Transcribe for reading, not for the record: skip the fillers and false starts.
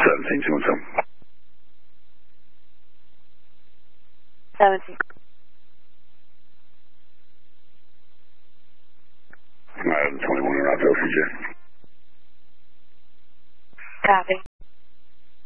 17, 17. Alright, 21 in Rockville, CJ. Copy.